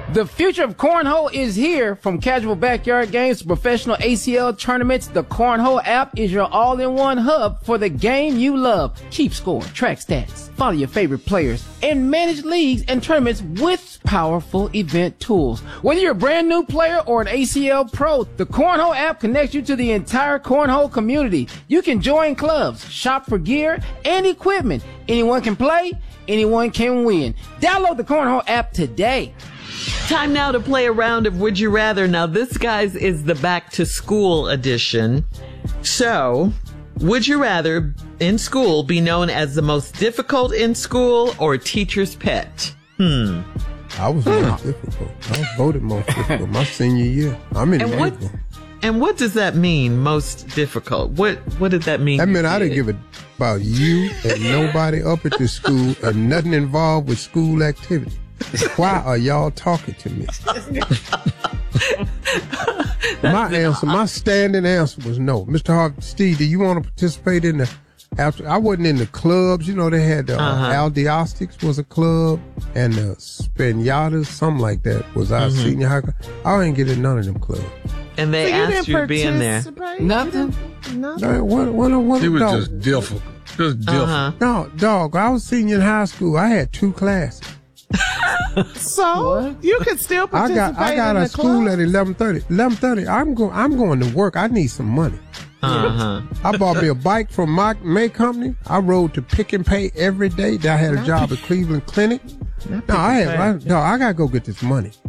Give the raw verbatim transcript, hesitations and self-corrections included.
The future of cornhole is here. From casual backyard games to professional A C L tournaments, the Cornhole app is your all-in-one hub for the game you love. Keep score, track stats, follow your favorite players, and manage leagues and tournaments with powerful event tools. Whether you're a brand new player or an A C L pro, the Cornhole app connects you to the entire cornhole community. You can join clubs, shop for gear and equipment. Anyone can play, anyone can win. Download the Cornhole app today. Time now to play a round of Would You Rather. Now, this, guys, is the back to school edition. So, would you rather in school be known as the most difficult in school or teacher's pet? Hmm. I was most difficult. I was voted most difficult my senior year. I'm in and what, and what does that mean, most difficult? What What did that mean? That meant I didn't give a about you and nobody up at the school and nothing involved with school activity. Why are y'all talking to me? My answer, my standing answer was no. Mister Harvey, Steve, do you want to participate in the after? I wasn't in the clubs. You know, they had the uh, uh-huh. Aldiastics was a club and the Spinatas, something like that was our mm-hmm. senior high. I didn't get in none of them clubs. And they so asked you to be in there. Nothing? Nothing? What, what, what, it was dog? just difficult. Just difficult. Uh-huh. No, dog, I was senior in high school. I had two classes. So what? You could still I participate got I got in a the school club? at eleven thirty. eleven thirty. I'm going. I'm going to work. I need some money. Uh-huh. I bought me a bike from my May company. I rode to Pick and Pay every day. I had a job at Cleveland Clinic. No, I had. I, no, I gotta go get this money.